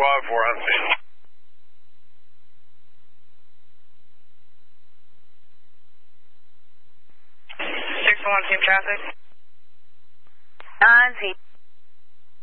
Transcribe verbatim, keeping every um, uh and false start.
squad for on scene. six one, team traffic. On scene.